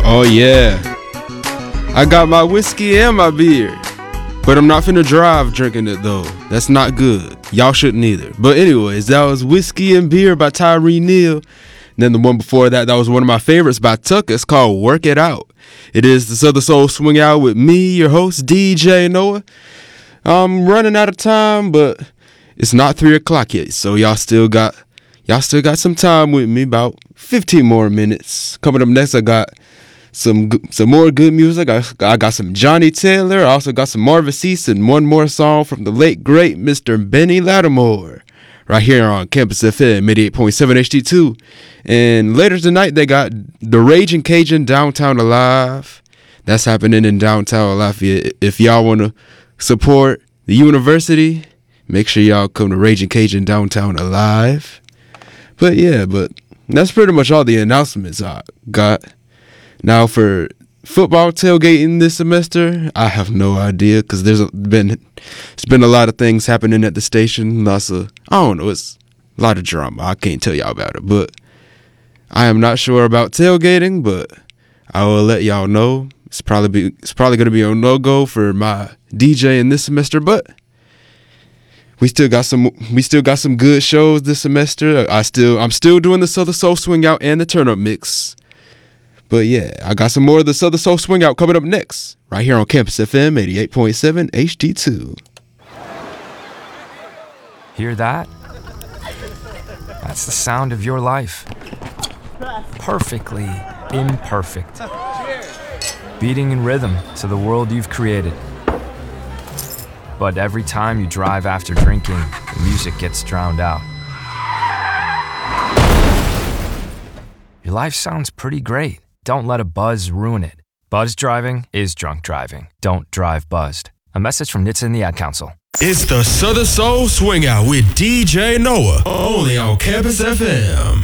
Oh yeah, I got my whiskey and my beer, but I'm not finna drive drinking it though. That's not good. Y'all shouldn't either. But anyways, that was Whiskey and Beer by Tyree Neal. Then the one before that was one of my favorites by Tuck. It's called Work It Out. It is the Southern Soul Swing Out with me, your host, DJ Noah. I'm running out of time, but it's not 3 o'clock yet, so y'all still got some time with me, about 15 more minutes. Coming up next, I got some more good music. I got some Johnny Taylor. I also got some Marvin Cease and one more song from the late great Mr. Benny Lattimore, right here on Campus FM 88.7 HD2. And later tonight, they got the Raging Cajun Downtown Alive. That's happening in downtown Lafayette. If y'all want to support the university, make sure y'all come to Raging Cajun Downtown Alive. But that's pretty much all the announcements I got. Now for football tailgating this semester, I have no idea because it's been a lot of things happening at the station. It's a lot of drama. I can't tell y'all about it, but I am not sure about tailgating, but I will let y'all know. It's probably going to be a no-go for my DJing this semester, but we still got some good shows this semester. I'm still doing the Southern Soul Swing Out and the Turn Up Mix. But yeah, I got some more of the Southern Soul Swing Out coming up next, right here on Campus FM 88.7 HD2. Hear that? That's the sound of your life. Perfectly imperfect. Beating in rhythm to the world you've created. But every time you drive after drinking, the music gets drowned out. Your life sounds pretty great. Don't let a buzz ruin it. Buzz driving is drunk driving. Don't drive buzzed. A message from NHTSA and the Ad Council. It's the Southern Soul Swing Out with DJ Noah, only on Campus FM.